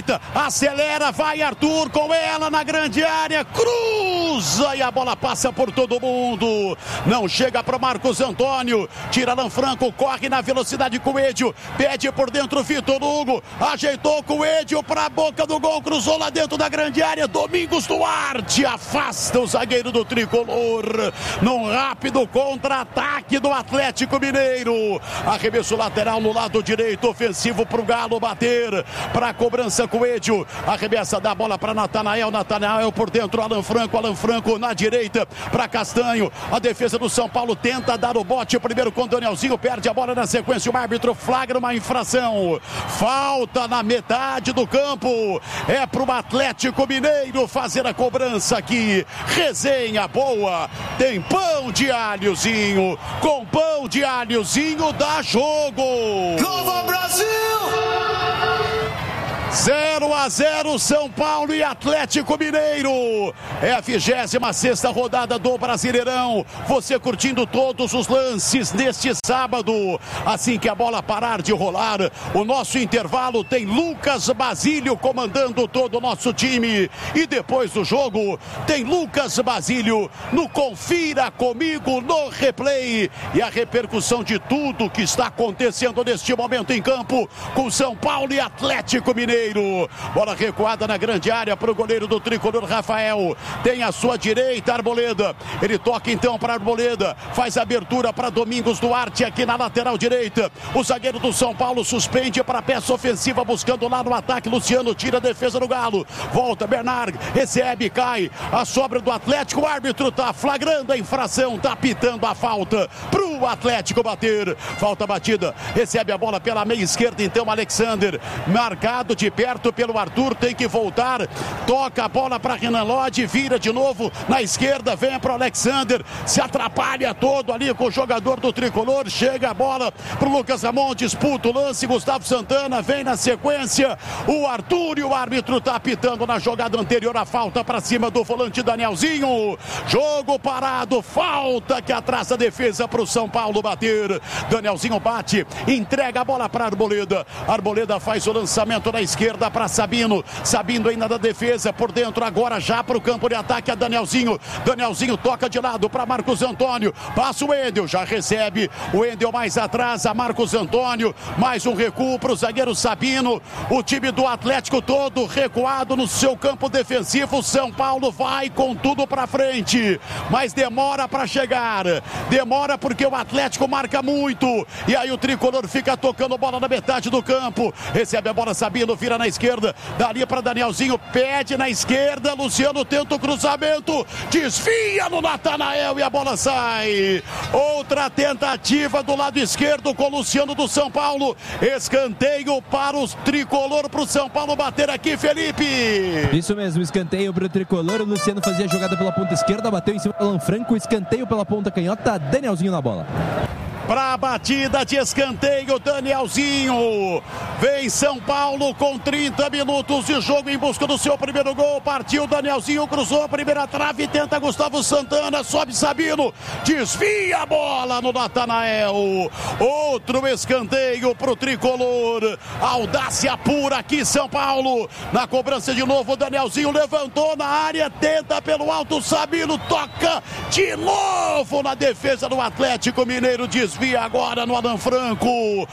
direita, acelera, vai Arthur com ela na grande área, cruza e a bola passa por todo mundo, não chega para Marcos Antônio, tira Alan Franco, corre na velocidade com o Edio, pede por dentro Vitor Hugo, ajeitou com o Edio para a boca do gol, cruzou lá dentro da grande área, Domingos Duarte afasta o zagueiro do tricolor, num rápido contra-ataque do Atlético Mineiro, arremesso lateral no lado direito, ofensivo para o Galo bater, para a cobrança com o Edio, arremessa da bola para Natanael por dentro, Alan Franco na direita, para Castanho, a defesa do São Paulo tenta dar o bote, primeiro com o Danielzinho, perde a bola na sequência, o árbitro flagra uma infração, falta na metade do campo, é para o Atlético Mineiro fazer a cobrança aqui, resenha boa, tem pão de alhozinho, com pão de alhozinho dá jogo. Novo Brasil! 0-0 São Paulo e Atlético Mineiro. É a 26ª rodada do Brasileirão. Você curtindo todos os lances neste sábado. Assim que a bola parar de rolar, o nosso intervalo tem Lucas Basílio comandando todo o nosso time. E depois do jogo tem Lucas Basílio no Confira Comigo no Replay. E a repercussão de tudo que está acontecendo neste momento em campo com São Paulo e Atlético Mineiro. Bola recuada na grande área para o goleiro do tricolor Rafael, tem a sua direita Arboleda, ele toca então para Arboleda, faz a abertura para Domingos Duarte aqui na lateral direita, o zagueiro do São Paulo suspende para a peça ofensiva buscando lá no ataque, Luciano tira a defesa do Galo, volta Bernard, recebe, cai, a sobra do Atlético, o árbitro está flagrando a infração, está pitando a falta para o Atlético bater, falta batida, recebe a bola pela meia esquerda então Alexander, marcado de perto pelo Arthur, tem que voltar, toca a bola para Renan Lodge, vira de novo na esquerda, vem para o Alexander, se atrapalha todo ali com o jogador do tricolor, chega a bola para o Lucas Ramon, disputa o lance, Gustavo Santana vem na sequência, o Arthur e o árbitro está apitando na jogada anterior a falta para cima do volante Danielzinho, jogo parado, falta que atrasa a defesa para o São Paulo bater, Danielzinho bate, entrega a bola para Arboleda, Arboleda faz o lançamento na esquerda para Sabino, Sabino ainda da defesa, por dentro agora já para o campo de ataque a Danielzinho, Danielzinho toca de lado para Marcos Antônio, passa o Wendel, já recebe, o Wendel mais atrás a Marcos Antônio, mais um recuo para o zagueiro Sabino, o time do Atlético todo recuado no seu campo defensivo, São Paulo vai com tudo para frente, mas demora para chegar, demora porque o Atlético marca muito, e aí o tricolor fica tocando bola na metade do campo, recebe a bola Sabino, vira na esquerda, dali para Danielzinho, pede na esquerda, Luciano tenta o cruzamento, desvia no Natanael e a bola sai, outra tentativa do lado esquerdo com o Luciano do São Paulo, escanteio para o tricolor, para o São Paulo bater aqui, Felipe. Isso mesmo, escanteio para o tricolor, o Luciano fazia a jogada pela ponta esquerda, bateu em cima do Alan Franco, escanteio pela ponta canhota, Danielzinho na bola. Para a batida de escanteio, Danielzinho, vem São Paulo com 30 minutos de jogo em busca do seu primeiro gol, partiu Danielzinho, cruzou a primeira trave, tenta Gustavo Santana, sobe Sabino, desvia a bola no Natanael, outro escanteio para o tricolor, audácia pura aqui São Paulo, na cobrança de novo, Danielzinho levantou na área, tenta pelo alto, Sabino toca de novo na defesa do Atlético Mineiro, desvia agora no Alan Franco,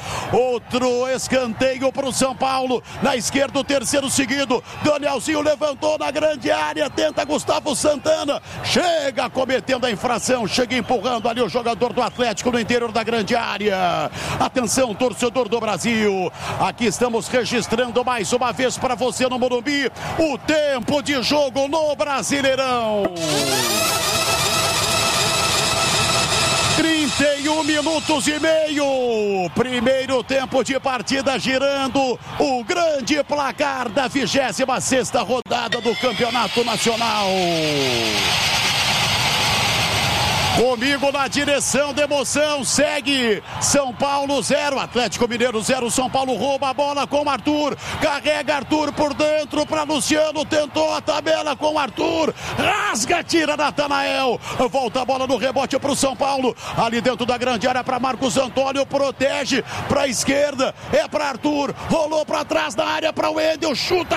outro escanteio para o São Paulo, na esquerda o terceiro seguido, Danielzinho levantou na grande área, tenta Gustavo Santana, chega cometendo a infração, chega empurrando ali o jogador do Atlético no interior da grande área. Atenção, torcedor do Brasil, aqui estamos registrando mais uma vez para você no Morumbi, o tempo de jogo no Brasileirão. 31 minutos e meio, primeiro tempo de partida girando, o grande placar da 26ª rodada do Campeonato Nacional. Comigo na direção da emoção, segue São Paulo 0, Atlético Mineiro 0, São Paulo rouba a bola com Arthur, carrega Arthur por dentro para Luciano, tentou a tabela com Arthur, rasga, tira Natanael, volta a bola no rebote para o São Paulo, ali dentro da grande área para Marcos Antônio, protege para a esquerda, é para Arthur, rolou para trás da área para o Wendel, chuta